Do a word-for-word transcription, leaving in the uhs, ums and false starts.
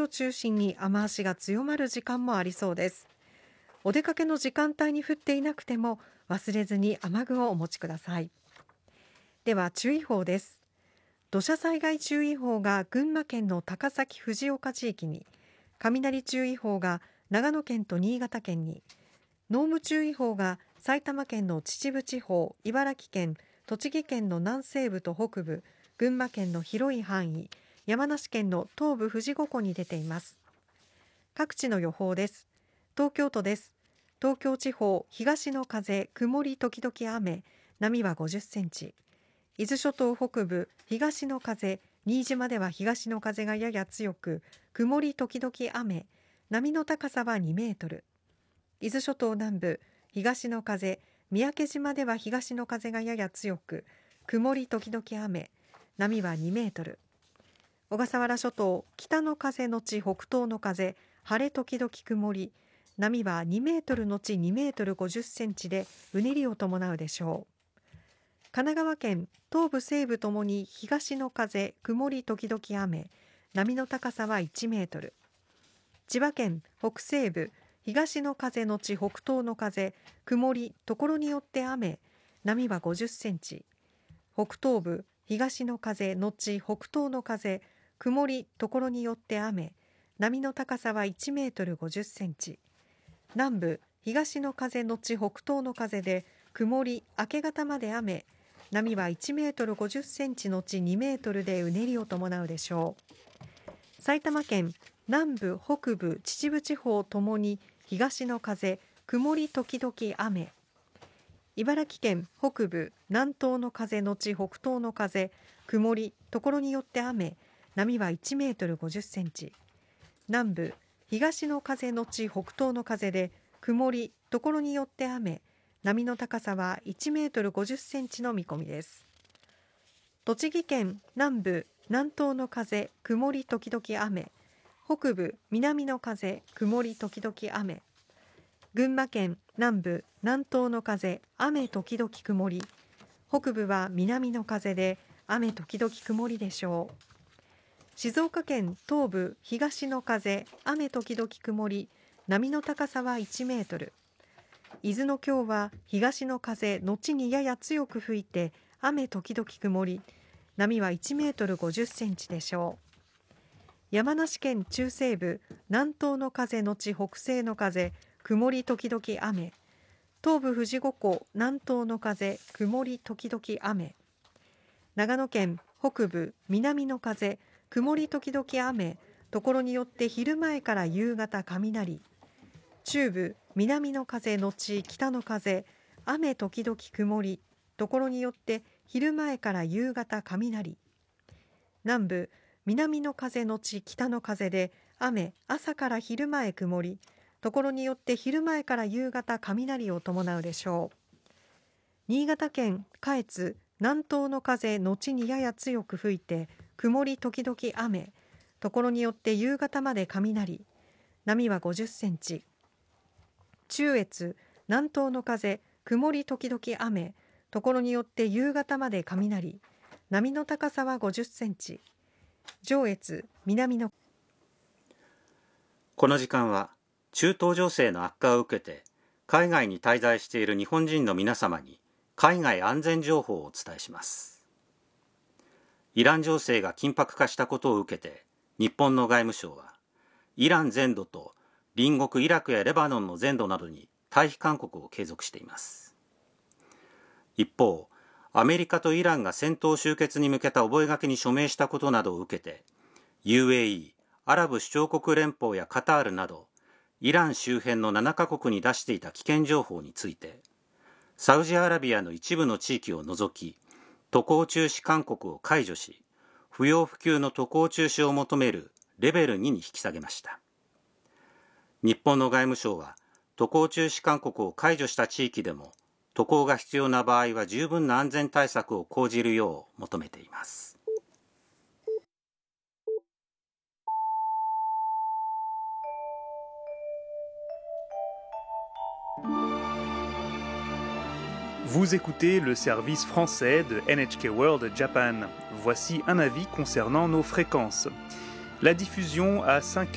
を中心に雨足が強まる時間もありそうです。お出かけの時間帯に降っていなくても忘れずに雨具をお持ちください。では注意報です。土砂災害注意報が群馬県の高崎藤岡地域に、雷注意報が長野県と新潟県に、濃霧注意報が埼玉県の秩父地方、茨城県、栃木県の南西部と北部、群馬県の広い範囲、山梨県の東部富士五湖に出ています。各地の予報です。東京都です。東京地方、東の風、曇り時々雨、波はごじゅっセンチ。伊豆諸島北部、東の風、新島では東の風がやや強く、曇り時々雨、波の高さはにメートル。伊豆諸島南部、東の風、三宅島では東の風がやや強く、曇り時々雨、波はにメートル。小笠原諸島、北の風のち北東の風、晴れ時々曇り、波はにメートルのちにメートルごじゅっセンチでうねりを伴うでしょう。神奈川県東部西部ともに東の風、曇り時々雨、波の高さはいちメートル。千葉県北西部、東の風のち北東の風、曇り、ところによって雨、波はごじゅっセンチ。北東部、東の風のち北東の風、曇り、ところによって雨、波の高さはいちメートルごじゅっセンチ。南部、東の風のち北東の風で、曇り、明け方まで雨、波はいちメートルごじゅっセンチのちにメートルでうねりを伴うでしょう。埼玉県南部、北部、秩父地方ともに東の風、曇り時々雨。茨城県北部、南東の風のち北東の風、曇り、ところによって雨、波はいちメートルごじゅっセンチ。南部、東の風のち北東の風で、曇り、ところによって雨、波の高さはいちメートルごじゅっセンチの見込みです。栃木県南部、南東の風、曇り時々雨。北部、南の風、曇り時々雨。群馬県南部、南東の風、雨時々曇り。北部は南の風で雨時々曇りでしょう。静岡県東部、東の風、雨時々曇り。波の高さはいちメートル。伊豆の今日は東の風後にやや強く吹いて雨時々曇り、波はいちメートルごじゅっセンチでしょう。山梨県中西部、南東の風後北西の風、曇り時々雨。東部富士五湖、南東の風、曇り時々雨。長野県北部、南の風、曇り時々雨、ところによって昼前から夕方雷。中部、南の風のち北の風、雨時々曇り、ところによって昼前から夕方雷。南部、南の風のち北の風で雨、朝から昼前曇り、ところによって昼前から夕方雷を伴うでしょう。新潟県下越、南東の風後にやや強く吹いて曇り時々雨、ところによって夕方まで雷、波はごじゅっセンチ。中越、南東の風、曇り時々雨、ところによって夕方まで雷、波の高さはごじゅっセンチ。上越、南の。 この時間は中東情勢の悪化を受けて海外に滞在している日本人の皆様に海外安全情報をお伝えします。イラン情勢が緊迫化したことを受けて日本の外務省はイラン全土と隣国イラクやレバノンの全土などに退避勧告を継続しています。一方、アメリカとイランが戦闘終結に向けた覚書に署名したことなどを受けて ユーエーイー、アラブ首長国連邦やカタールなどイラン周辺のななカ国に出していた危険情報についてサウジアラビアの一部の地域を除き渡航中止勧告を解除し、不要不急の渡航中止を求めるレベルにに引き下げました。日本の外務省は渡航中止勧告を解除した地域でも渡航が必要な場合は十分な安全対策を講じるよう求めています。 Vous écoutez le service français de N H K World Japan. Voici un avis concernant nos fréquences. La diffusion à cinq